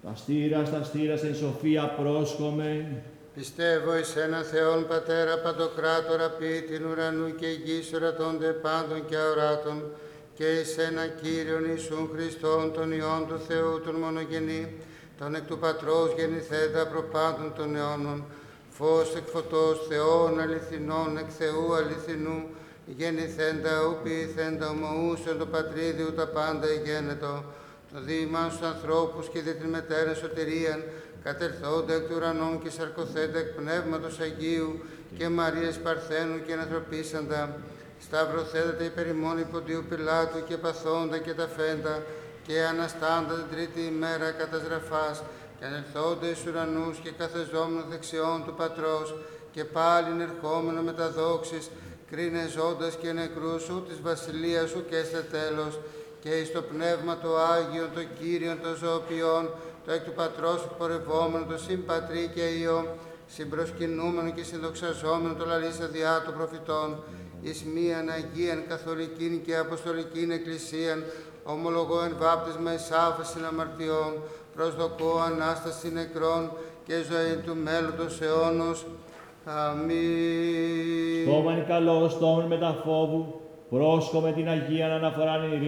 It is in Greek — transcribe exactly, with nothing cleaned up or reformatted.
Τα στήρα, τα στήρα, εν σοφία πρόσχομαι. Πιστεύω εις έναν Θεόν Πατέρα Παντοκράτορα, ποιητήν ουρανού και γης ορατώνται πάντων και αοράτων, και εις έναν Κύριον Ιησούν Χριστόν, τον Υιόν του Θεού, τον μονογενή, τον εκ του Πατρός γεννηθέντα προπάντων των αιώνων, φως εκ φωτός, Θεόν αληθινών, εκ Θεού αληθινού, γεννηθέντα, ου ποιηθέντα, ομοούσιον το Πατρίδιου τα πάντα γένετο, το δείγμα στους ανθρώπους και δι' την μετέραν σωτηρίαν, κατερθόντα εκ του ουρανών και σαρκοθέντα εκ Πνεύματος Αγίου και Μαρίας Παρθένου και ανθρωπίσαντα, σταυρωθέντα υπέρ ημών Ποντίου Πιλάτου και παθόντα και ταφέντα και αναστάντα την τρίτη ημέρα κατά σραφάς και ανελθόντα εις ουρανούς και καθεζόμενο δεξιών του Πατρός και πάλιν ερχόμενο με τα δόξης, κρίνε ζώντας και νεκρούς σου της βασιλείας σου και σε τέλος, και εις το Πνεύμα το Άγιον, το Κύριον των ζωοποιών, το εκ του Πατρός εκπορευόμενο, το συμπατρί και Υιό, συμπροσκυνούμενο και συνδοξαζόμενο το λαλήσα διά των προφητών, εις μίαν Αγίαν Καθολικήν και Αποστολικήν Εκκλησίαν, ομολογώ εν βάπτισμα εις άφεσιν αμαρτιών, προσδοκώ Ανάσταση νεκρών και ζωή του μέλλοντος αιώνος. Αμήν. Στόμεν καλό, στόμεν μεταφόβου, πρόσχομαι την Αγίαν αναφοράν